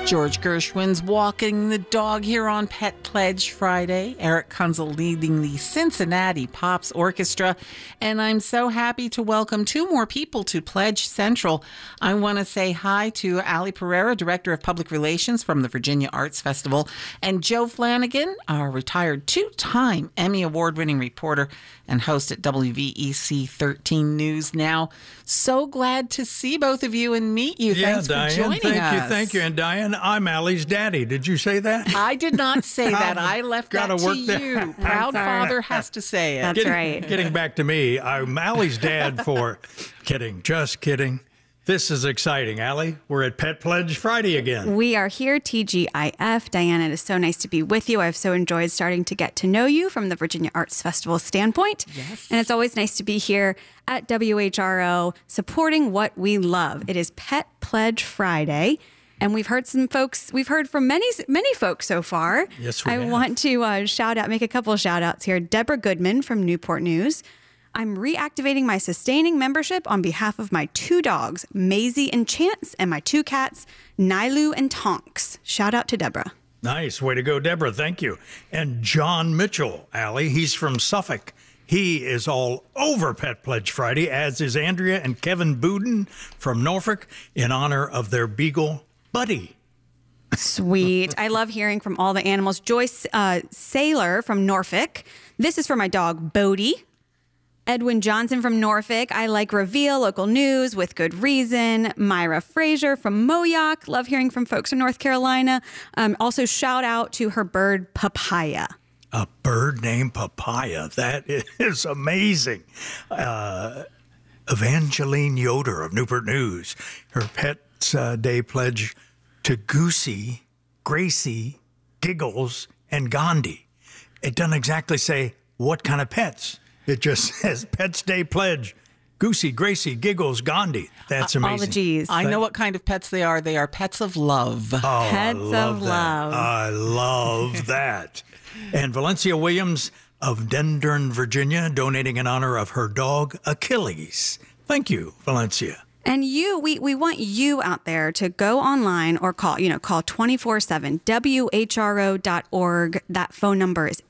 George Gershwin's Walking the Dog here on Pet Pledge Friday. Eric Kunzel leading the Cincinnati Pops Orchestra. And I'm so happy to welcome two more people to Pledge Central. I want to say hi to Ali Pereira, Director of Public Relations from the Virginia Arts Festival, and Joe Flanagan, our retired two-time Emmy Award-winning reporter and host at WVEC 13 News Now. So glad to see both of you and meet you. Thanks Diane, for joining us. Thank you. And Diane, I'm Allie's daddy. Did you say that? I did not say that. I left that to you. Proud father has to say it. That's right. Getting back to me, I'm Allie's dad for kidding. Just kidding. This is exciting, Allie. We're at Pet Pledge Friday again. We are here, TGIF. Diane, it is so nice to be with you. I've so enjoyed starting to get to know you from the Virginia Arts Festival standpoint. Yes. And it's always nice to be here at WHRO supporting what we love. It is Pet Pledge Friday. And we've heard from many folks so far. Yes, we have. I want to make a couple of shout outs here. Deborah Goodman from Newport News. I'm reactivating my sustaining membership on behalf of my two dogs, Maisie and Chance, and my two cats, Nilu and Tonks. Shout out to Deborah. Nice. Way to go, Deborah. Thank you. And John Mitchell, Allie, he's from Suffolk. He is all over Pet Pledge Friday, as is Andrea and Kevin Bouden from Norfolk, in honor of their beagle, Buddy. Sweet. I love hearing from all the animals. Joyce Saylor from Norfolk. This is for my dog, Bodie. Edwin Johnson from Norfolk. I like Reveal, local news with good reason. Myra Frazier from Moyock. Love hearing from folks in North Carolina. Also, shout out to her bird, Papaya. A bird named Papaya. That is amazing. Evangeline Yoder of Newport News. Her Pet's Day pledge to Goosey, Gracie, Giggles, and Gandhi. It doesn't exactly say what kind of pets. It just says Pets Day Pledge. Goosey, Gracie, Giggles, Gandhi. That's amazing. All the G's. I know what kind of pets they are. They are pets of love. Oh, Pets of love. I love that. And Valencia Williams of Dendern, Virginia, donating in honor of her dog, Achilles. Thank you, Valencia. And we want you out there to go online or call 24/7, WHRO.org. That phone number is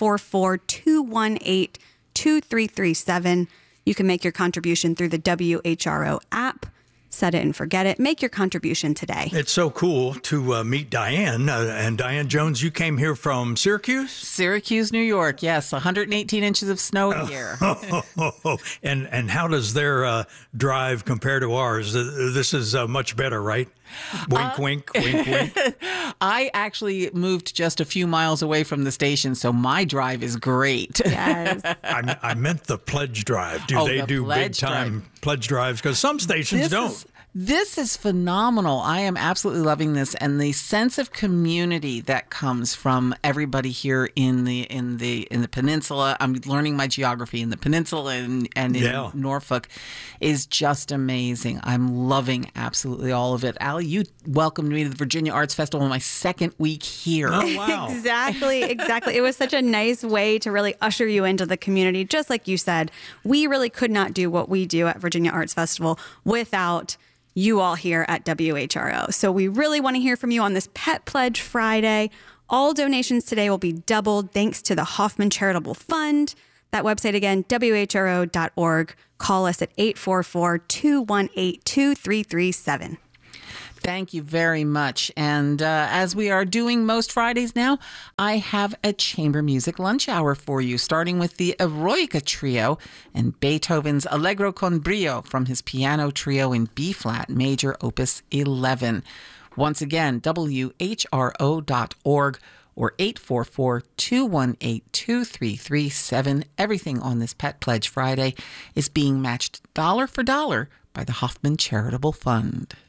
844-218-2337. You can make your contribution through the WHRO app. Set it and forget it. Make your contribution today. It's so cool to meet Diane. And Diane Jones, you came here from Syracuse? Syracuse, New York. Yes, 118 inches of snow here. And how does their drive compare to ours? This is much better, right? Wink, wink, wink, wink. I actually moved just a few miles away from the station, so my drive is great. Yes. I meant the pledge drive. Do they do big-time pledge drives? Because some stations don't. This is phenomenal. I am absolutely loving this, and the sense of community that comes from everybody here in the peninsula. I'm learning my geography in the peninsula and in Norfolk is just amazing. I'm loving absolutely all of it. Allie, you welcomed me to the Virginia Arts Festival in my second week here. Oh, wow. Exactly. It was such a nice way to really usher you into the community. Just like you said, we really could not do what we do at Virginia Arts Festival without you all here at WHRO. So we really want to hear from you on this Pet Pledge Friday. All donations today will be doubled thanks to the Hoffman Charitable Fund. That website again, WHRO.org. Call us at 844-218-2337. Thank you very much. And as we are doing most Fridays now, I have a chamber music lunch hour for you, starting with the Eroica Trio and Beethoven's Allegro con Brio from his piano trio in B-flat major opus 11. Once again, WHRO.org or 844-218-2337. Everything on this Pet Pledge Friday is being matched dollar for dollar by the Hoffman Charitable Fund.